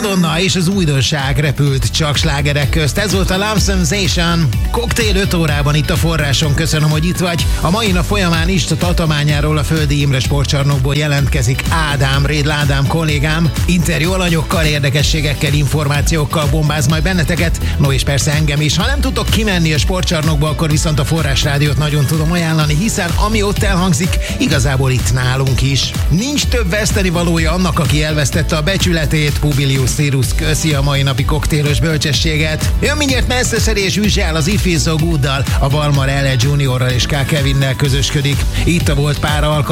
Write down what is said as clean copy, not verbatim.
Madonna és az újdonság repült csak slágerek közt. Ez volt a Love Sensation. Koktél 5 órában itt a Forráson. Köszönöm, hogy itt vagy. A mai nap folyamán Ista tatamányáról, a Földi Imre sportcsarnokból jelentkezik Ádám, Rédl Ádám kollégám. Interjú alanyokkal, érdekességekkel, információkkal bombáz majd benneteket. No és persze engem is. Ha nem tudtok kimenni a sportcsarnokba, akkor viszont a Forrás Rádiót nagyon tudom ajánlani, hiszen ami ott elhangzik, igazából itt nálunk is. Nincs több vesztenivalója annak, aki elvesztette a becsületét. Publius Cirus köszi a mai napi koktélos bölcsességet. Jön mindjárt Messzeszeri és Üzsál az If Is So Good-dal, a Balmar L. Juniorral és K. Kevinnel közösködik. Itt a volt pár alkalom.